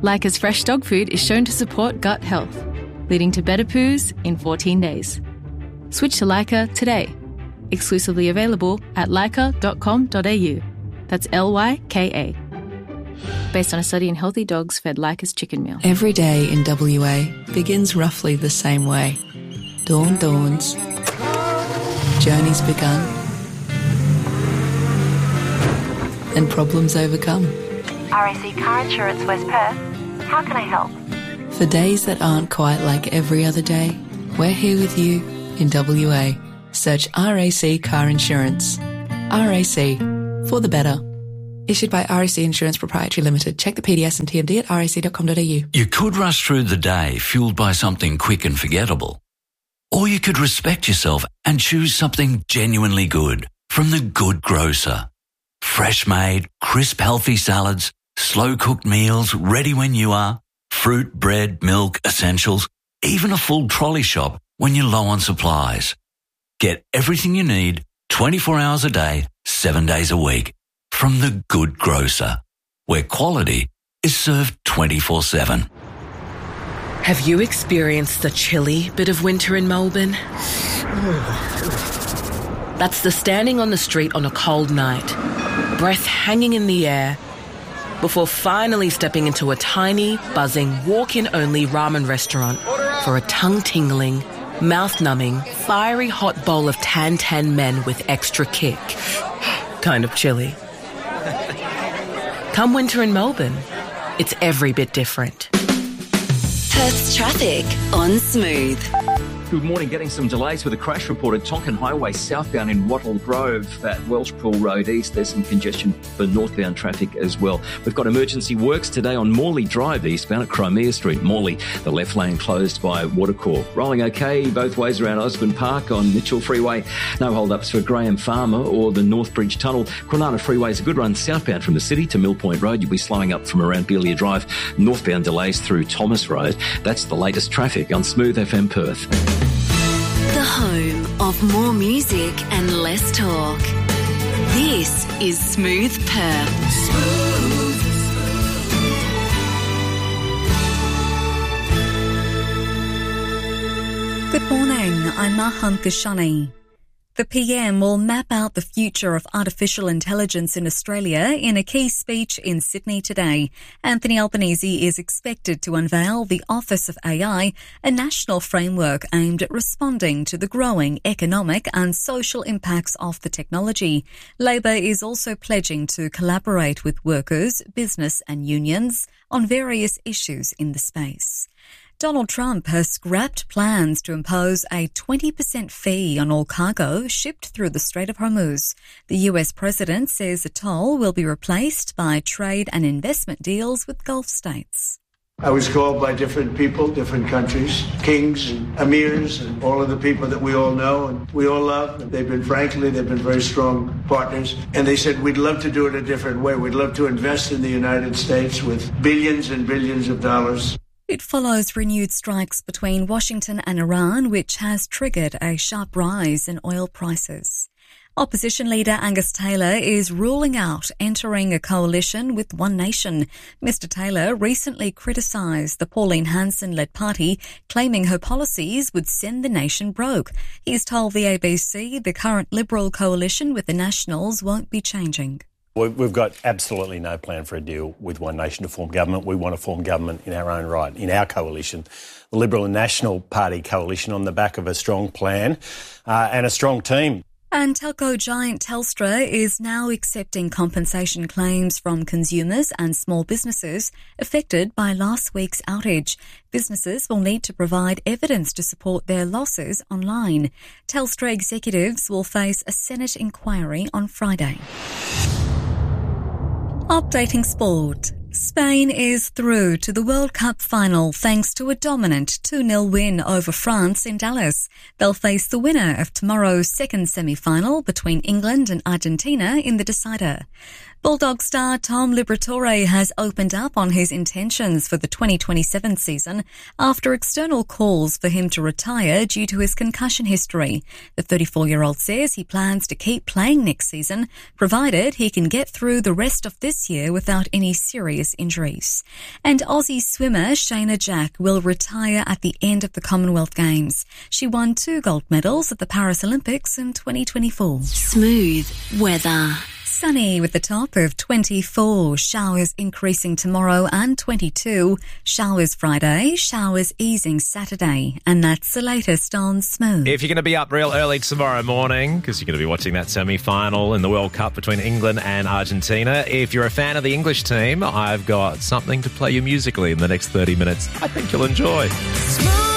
Leica's fresh dog food is shown to support gut health, leading to better poos in 14 days. Switch to Leica today. Exclusively available at leica.com.au. That's Lyka. Based on a study in healthy dogs fed Leica's chicken meal. Every day in WA begins roughly the same way. Dawn dawns. Journey's begun. And problems overcome. RAC Car Insurance West Perth. How can I help? For days that aren't quite like every other day, we're here with you in WA. Search RAC Car Insurance. RAC, for the better. Issued by RAC Insurance Proprietary Limited. Check the PDS and TMD at rac.com.au. You could rush through the day fueled by something quick and forgettable. Or you could respect yourself and choose something genuinely good from The Good Grocer. Fresh made, crisp, healthy salads, slow cooked meals ready when you are, fruit, bread, milk, essentials, even a full trolley shop when you're low on supplies. Get everything you need 24 hours a day, 7 days a week from The Good Grocer, where quality is served 24/7. Have you experienced the chilly bit of winter in Melbourne? That's the standing on the street on a cold night, breath hanging in the air, before finally stepping into a tiny, buzzing, walk-in-only ramen restaurant for a tongue-tingling, mouth-numbing, fiery hot bowl of tan men with extra kick. Kind of chilly. Come winter in Melbourne, it's every bit different. Perth's traffic on Smooth. Good morning. Getting some delays with a crash report at Tonkin Highway southbound in Wattle Grove at Welshpool Road East. There's some congestion for northbound traffic as well. We've got emergency works today on Morley Drive eastbound at Crimea Street, Morley. The left lane closed by Watercorp. Rolling okay both ways around Osborne Park on Mitchell Freeway. No hold-ups for Graham Farmer or the Northbridge Tunnel. Kwinana Freeway is a good run southbound from the city to Mill Point Road. You'll be slowing up from around Belia Drive. Northbound delays through Thomas Road. That's the latest traffic on Smooth FM Perth. The home of more music and less talk. This is Smooth Perth. Smooth. Good morning, I'm Maham Kashani. The PM will map out the future of artificial intelligence in Australia in a key speech in Sydney today. Anthony Albanese is expected to unveil the Office of AI, a national framework aimed at responding to the growing economic and social impacts of the technology. Labor is also pledging to collaborate with workers, business and unions on various issues in the space. Donald Trump has scrapped plans to impose a 20% fee on all cargo shipped through the Strait of Hormuz. The US president says the toll will be replaced by trade and investment deals with Gulf states. I was called by different people, different countries, kings and emirs and all of the people that we all know and we all love. And they've been very strong partners. And they said, we'd love to do it a different way. We'd love to invest in the United States with billions and billions of dollars. It follows renewed strikes between Washington and Iran, which has triggered a sharp rise in oil prices. Opposition leader Angus Taylor is ruling out entering a coalition with One Nation. Mr Taylor recently criticised the Pauline Hanson-led party, claiming her policies would send the nation broke. He's told the ABC the current Liberal coalition with the Nationals won't be changing. We've got absolutely no plan for a deal with One Nation to form government. We want to form government in our own right, in our coalition, the Liberal and National Party coalition, on the back of a strong plan and a strong team. And telco giant Telstra is now accepting compensation claims from consumers and small businesses affected by last week's outage. Businesses will need to provide evidence to support their losses online. Telstra executives will face a Senate inquiry on Friday. Updating sport. Spain is through to the World Cup final thanks to a dominant 2-0 win over France in Dallas. They'll face the winner of tomorrow's second semi-final between England and Argentina in the decider. Bulldog star Tom Liberatore has opened up on his intentions for the 2027 season after external calls for him to retire due to his concussion history. The 34-year-old says he plans to keep playing next season, provided he can get through the rest of this year without any serious injuries. And Aussie swimmer Shayna Jack will retire at the end of the Commonwealth Games. She won 2 gold medals at the Paris Olympics in 2024. Smooth weather. Sunny with a top of 24, showers increasing tomorrow and 22, showers Friday, showers easing Saturday. And that's the latest on Smooth. If you're going to be up real early tomorrow morning, because you're going to be watching that semi-final in the World Cup between England and Argentina, if you're a fan of the English team, I've got something to play you musically in the next 30 minutes I think you'll enjoy. Smooth.